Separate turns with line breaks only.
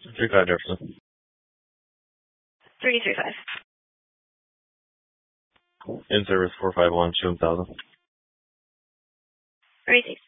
35 Jefferson.
335.
In service 451, show 1000.
36.